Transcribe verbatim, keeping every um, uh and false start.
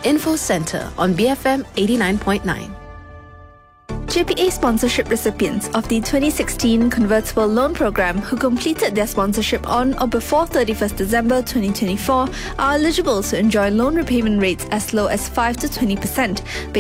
Info Centre on B F M eighty-nine point nine. J P A sponsorship recipients of the twenty sixteen Convertible Loan Programme who completed their sponsorship on or before thirty-first December twenty twenty-four are eligible to enjoy loan repayment rates as low as five to twenty percent